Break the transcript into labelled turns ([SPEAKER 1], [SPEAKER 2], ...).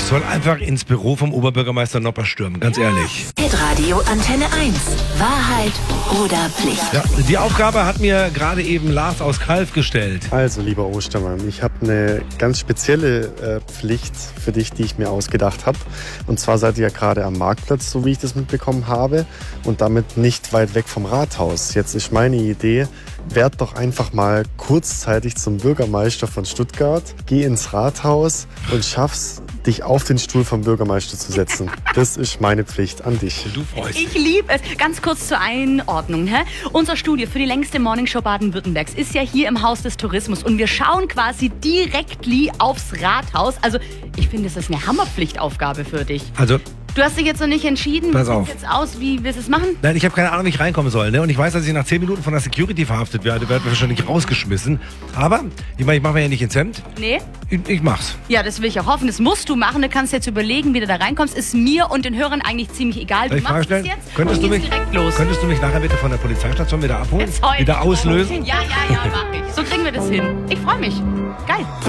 [SPEAKER 1] soll einfach ins Büro vom Oberbürgermeister Nopper stürmen, ganz ehrlich.
[SPEAKER 2] Hitradio Antenne 1. Wahrheit oder Pflicht?
[SPEAKER 1] Ja, die Aufgabe hat mir gerade eben Lars aus Kalf gestellt.
[SPEAKER 3] Also, lieber Ostermann, ich habe eine ganz spezielle Pflicht für dich, die ich mir ausgedacht habe. Und zwar seid ihr ja gerade am Marktplatz, so wie ich das mitbekommen habe, und damit nicht weit weg vom Rathaus. Jetzt ist meine Idee, werd doch einfach mal kurzzeitig zum Bürgermeister von Stuttgart, geh ins Rathaus und schaff's, dich auf den Stuhl vom Bürgermeister zu setzen. Das ist meine Pflicht an dich.
[SPEAKER 1] Du freust
[SPEAKER 4] Ich
[SPEAKER 1] dich.
[SPEAKER 4] liebe es. Ganz kurz zur Einordnung. Unser Studio für die längste Morningshow Baden-Württembergs ist ja hier im Haus des Tourismus und wir schauen quasi direkt aufs Rathaus. Also ich finde, das ist eine Hammerpflichtaufgabe für dich.
[SPEAKER 1] Also,
[SPEAKER 4] Du hast dich jetzt noch nicht entschieden.
[SPEAKER 1] Pass
[SPEAKER 4] Wie
[SPEAKER 1] auf.
[SPEAKER 4] sieht jetzt aus? Wie willst du es machen?
[SPEAKER 1] nein, ich habe keine Ahnung, wie ich reinkommen soll. Ne? Und ich weiß, dass ich nach 10 Minuten von der Security verhaftet werde, werde wahrscheinlich rausgeschmissen. Aber, ich meine, ich mache mir ja nicht ins Hemd.
[SPEAKER 4] Nee?
[SPEAKER 1] Ich mach's.
[SPEAKER 4] Ja, das will ich auch hoffen. Das musst du machen. Du kannst jetzt überlegen, wie du da reinkommst. Ist mir und den Hörern eigentlich ziemlich egal.
[SPEAKER 1] Darf
[SPEAKER 4] Du
[SPEAKER 1] ich Frage
[SPEAKER 4] machst es
[SPEAKER 1] stellen?
[SPEAKER 4] jetzt
[SPEAKER 1] Könntest
[SPEAKER 4] und
[SPEAKER 1] du
[SPEAKER 4] gehst direkt los.
[SPEAKER 1] Könntest du mich nachher bitte von der Polizeistation wieder abholen?
[SPEAKER 4] Jetzt heul.
[SPEAKER 1] Wieder auslösen?
[SPEAKER 4] Ja, mach ich. So kriegen wir das hin. Ich freue mich. Geil.